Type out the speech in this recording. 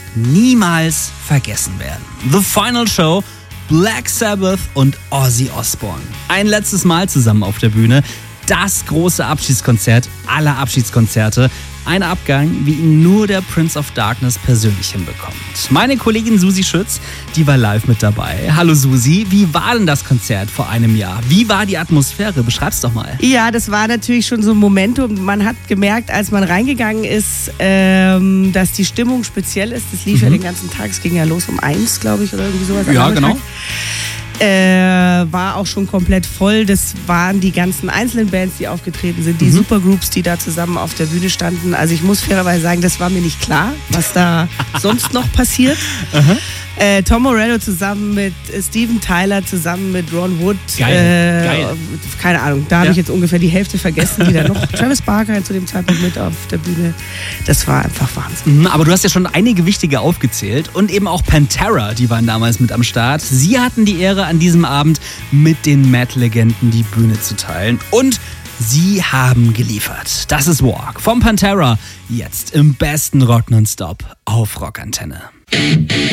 niemals vergessen werden. The Final Show, Black Sabbath und Ozzy Osbourne. Ein letztes Mal zusammen auf der Bühne. Das große Abschiedskonzert aller Abschiedskonzerte. Ein Abgang, wie ihn nur der Prince of Darkness persönlich hinbekommt. Meine Kollegin Susi Schütz, die war live mit dabei. Hallo Susi, wie war denn das Konzert vor einem Jahr? Wie war die Atmosphäre? Beschreib's doch mal. Ja, das war natürlich schon so ein Momentum. Man hat gemerkt, als man reingegangen ist, dass die Stimmung speziell ist. Das lief ja den ganzen Tag. Es ging ja los um 1, glaube ich, oder irgendwie sowas. Ja, genau. War auch schon komplett voll. Das waren die ganzen einzelnen Bands, die aufgetreten sind, die Supergroups, die da zusammen auf der Bühne standen. Also ich muss fairerweise sagen, das war mir nicht klar, was da sonst noch passiert. Tom Morello zusammen mit Steven Tyler, zusammen mit Ron Wood. Geil. Keine Ahnung, da habe ich jetzt ungefähr die Hälfte vergessen, die da noch. Travis Barker zu dem Zeitpunkt mit auf der Bühne. Das war einfach Wahnsinn. Aber du hast ja schon einige wichtige aufgezählt und eben auch Pantera, die waren damals mit am Start. Sie hatten die Ehre, an diesem Abend mit den Mad-Legenden die Bühne zu teilen. Und sie haben geliefert. Das ist Walk vom Pantera, jetzt im besten Rock nonstop auf Rockantenne.